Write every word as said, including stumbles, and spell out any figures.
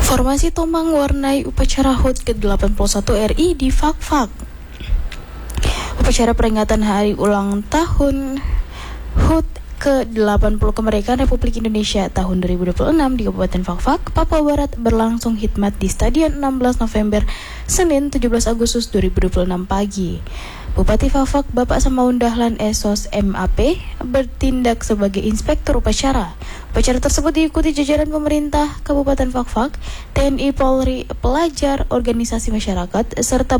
Formasi tombang warnai upacara H U T ke delapan puluh satu R I di Fak-Fak. Upacara peringatan hari ulang tahun H U T ke delapan puluh kemerdekaan Republik Indonesia tahun dua ribu dua puluh enam di Kabupaten Fak-Fak, Papua Barat berlangsung khidmat di Stadion enam belas November, Senin tujuh belas Agustus dua ribu dua puluh enam pagi. Bupati Fak-Fak Bapak Samaun Dahlan Esos M A P bertindak sebagai inspektur upacara. Upacara tersebut diikuti jajaran pemerintah Kabupaten Fak-Fak, T N I Polri, pelajar, organisasi masyarakat, serta